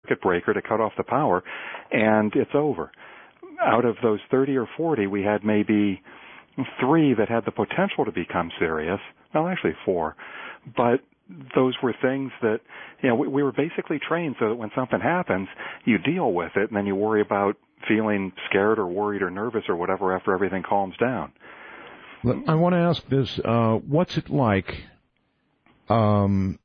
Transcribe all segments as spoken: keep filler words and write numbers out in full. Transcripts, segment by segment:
circuit breaker to cut off the power, and it's over. Out of those thirty or forty, we had maybe three that had the potential to become serious. Well, actually four. But those were things that, you know, we, we were basically trained so that when something happens, you deal with it, and then you worry about feeling scared or worried or nervous or whatever after everything calms down. I want to ask this. Uh, what's it like um,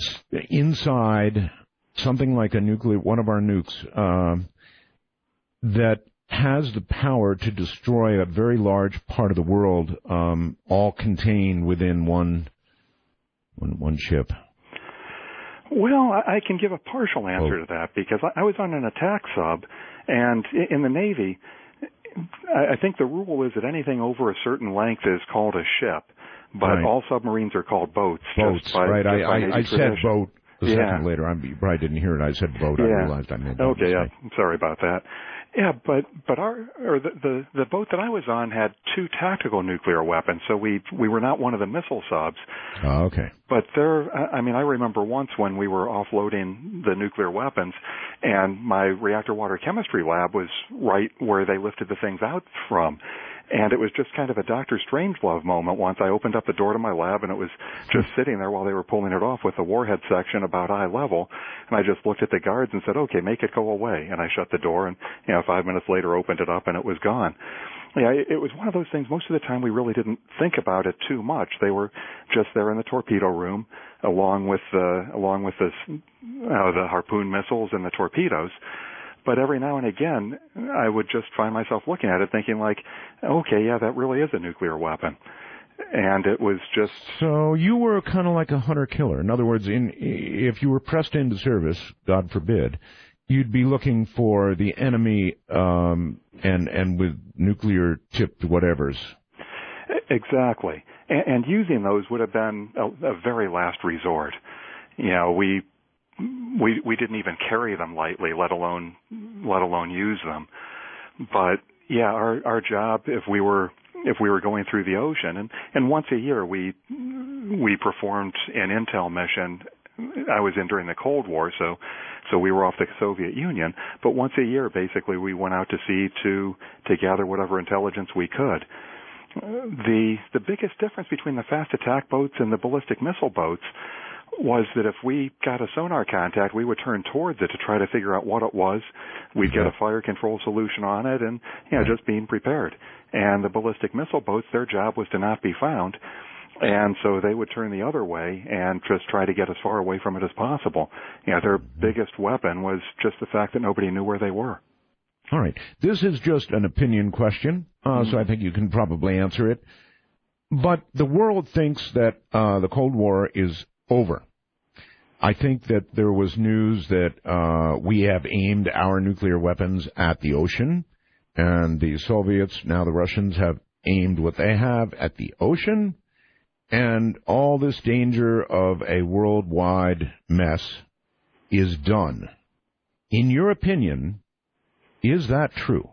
inside something like a nuclear, one of our nukes, uh, that has the power to destroy a very large part of the world, um, all contained within one, one, one chip? Well, I can give a partial answer oh. to that because I was on an attack sub, and in the Navy, I think the rule is that anything over a certain length is called a ship, but right. all submarines are called boats. Boats, just by, right. just I, I, I said boat a yeah. second later. I, you probably didn't hear it. I said boat. Yeah. I realized I made that Okay, mistake. yeah. I'm sorry about that. Yeah, but but our or the, the the boat that I was on had two tactical nuclear weapons, so we we were not one of the missile subs. Oh, okay. But there, I mean, I remember once when we were offloading the nuclear weapons, and my reactor water chemistry lab was right where they lifted the things out from. And it was just kind of a Doctor Strangelove moment once. I opened up the door to my lab, and it was just sitting there while they were pulling it off with the warhead section about eye level. And I just looked at the guards and said, okay, make it go away. And I shut the door, and, you know, five minutes later opened it up, and it was gone. Yeah, it was one of those things. Most of the time we really didn't think about it too much. They were just there in the torpedo room along with the, along with the, uh, the harpoon missiles and the torpedoes. But every now and again, I would just find myself looking at it thinking like, okay, yeah, that really is a nuclear weapon. And it was just... So you were kind of like a hunter-killer. In other words, in, if you were pressed into service, God forbid, you'd be looking for the enemy um, and, and with nuclear-tipped whatevers. Exactly. And, and using those would have been a, a very last resort. You know, we... We we didn't even carry them lightly, let alone let alone use them. But yeah, our our job, if we were if we were going through the ocean, and, and once a year we we performed an intel mission. I was in during the Cold War, so so we were off the Soviet Union. But once a year, basically, we went out to sea to to gather whatever intelligence we could. The the biggest difference between the fast attack boats and the ballistic missile boats was that if we got a sonar contact, we would turn towards it to try to figure out what it was. We'd get a fire control solution on it, and you know, just being prepared. And the ballistic missile boats, their job was to not be found, and so they would turn the other way and just try to get as far away from it as possible. You know, their biggest weapon was just the fact that nobody knew where they were. All right. This is just an opinion question, uh, mm-hmm. so I think you can probably answer it. But the world thinks that uh, the Cold War is over. I think that there was news that uh, we have aimed our nuclear weapons at the ocean, and the Soviets, now the Russians, have aimed what they have at the ocean, and all this danger of a worldwide mess is done. In your opinion, is that true?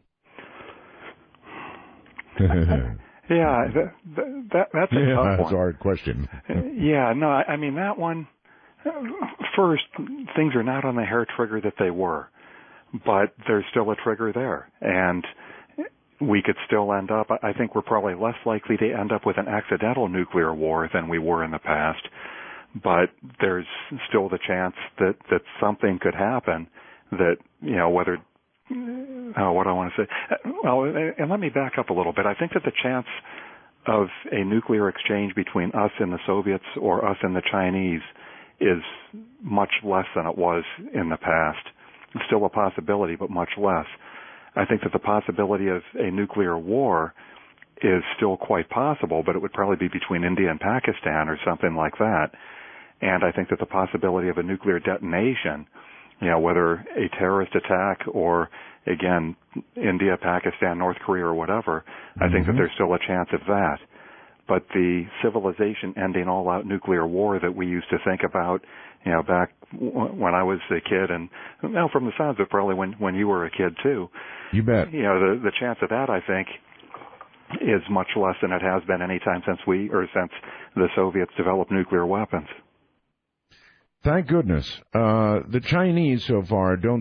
Yeah, that, that, that's a yeah, tough one. That's a hard question. yeah, no, I, I mean, that one, first, things are not on the hair trigger that they were, but there's still a trigger there, and we could still end up, I think we're probably less likely to end up with an accidental nuclear war than we were in the past, but there's still the chance that, that something could happen that, you know, whether... Oh, what do I want to say? Well, and let me back up a little bit. I think that the chance of a nuclear exchange between us and the Soviets or us and the Chinese is much less than it was in the past. It's still a possibility, but much less. I think that the possibility of a nuclear war is still quite possible, but it would probably be between India and Pakistan or something like that. And I think that the possibility of a nuclear detonation, you know, whether a terrorist attack or, again, India, Pakistan, North Korea, or whatever, mm-hmm. I think that there's still a chance of that. But the civilization-ending all-out nuclear war that we used to think about, you know, back w- when I was a kid, and now from the sounds of it, probably when, when you were a kid, too. You bet. You know, the, the chance of that, I think, is much less than it has been any time since we, or since the Soviets developed nuclear weapons. Thank goodness. Uh, the Chinese so far don't